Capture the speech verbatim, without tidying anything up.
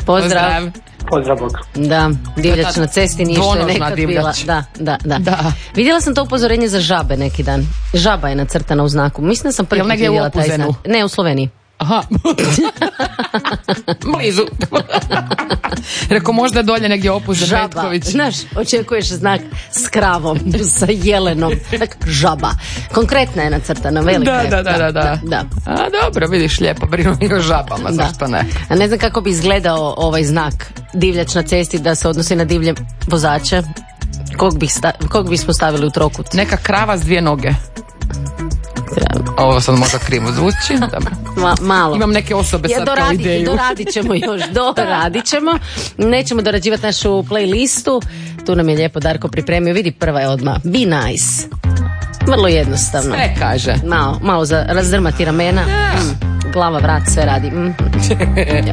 Pozdrav. Pozdrav, Bog. Da, divljač na cesti nije što je nekad bila. Da, da, da, da. Vidjela sam to upozorenje za žabe neki dan. Žaba je nacrtana u znaku. Mislim da sam prvi put vidjela taj znak. Ne, u Sloveniji. Aha. Blizu. Rekao, možda dolje negdje Opuzen, žaba. Metković. Znaš, očekuješ znak s kravom, sa jelenom. Tak, žaba. Konkretna je nacrtana, velika da, je. Da, da, da, da. da. A dobro, vidiš, lijepo, brinu i o žabama, da. Zašto ne? A ne znam kako bi izgledao ovaj znak divljač na cesti da se odnosi na divlje vozače. Kog, bih sta, kog bismo stavili u trokut? Neka krava s dvije noge. Ovo sad možda krivo zvuči. Ma, malo. Imam neke osobe ja, sad doradi, kao ideju. Doradit ćemo još, doradit ćemo. Nećemo dorađivati našu playlistu. Tu nam je lijepo Darko pripremio. Vidi, prva je odmah. Be nice. Vrlo jednostavno. Sve kaže. Malo, malo za razdrmati ramena. Mm, glava, vrat, sve radi. Mm.